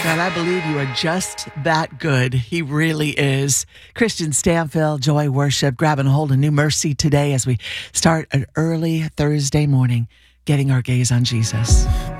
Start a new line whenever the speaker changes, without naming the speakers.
God, I believe you are just that good. He really is. Christian Stanfill, Joy Worship, grabbing hold of new mercy today as we start an early Thursday morning, getting our gaze on Jesus.